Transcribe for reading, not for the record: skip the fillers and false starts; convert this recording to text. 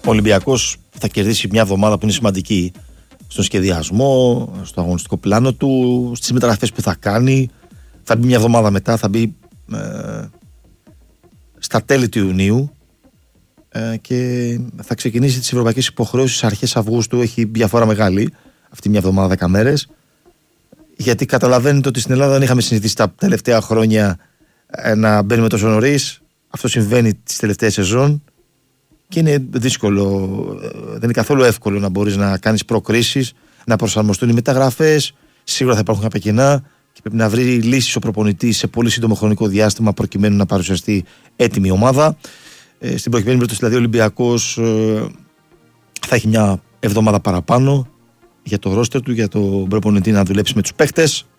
Ο Ολυμπιακός θα κερδίσει μια εβδομάδα που είναι σημαντική στον σχεδιασμό, στο αγωνιστικό πλάνο του, στις μεταγραφές που θα κάνει. Θα μπει μια εβδομάδα μετά, θα μπει στα τέλη του Ιουνίου και θα ξεκινήσει τις ευρωπαϊκές υποχρεώσεις αρχές Αυγούστου. Έχει διαφορά μεγάλη αυτή μια εβδομάδα, 10 μέρες. Γιατί καταλαβαίνετε ότι στην Ελλάδα δεν είχαμε συνηθίσει τα τελευταία χρόνια να μπαίνουμε τόσο νωρίς. Αυτό συμβαίνει τις τελευταίες σεζόν και είναι δύσκολο, δεν είναι καθόλου εύκολο να μπορείς να κάνεις προκρίσεις, να προσαρμοστούν οι μεταγραφές. Σίγουρα θα υπάρχουν κάποια κενά και πρέπει να βρει λύσεις ο προπονητής σε πολύ σύντομο χρονικό διάστημα προκειμένου να παρουσιαστεί έτοιμη ομάδα. Στην προκειμένη περίπτωση, δηλαδή, ο Ολυμπιακός θα έχει μια εβδομάδα παραπάνω για το ρόστερ του, για τον προπονητή να δουλέψει με τους παίχτες.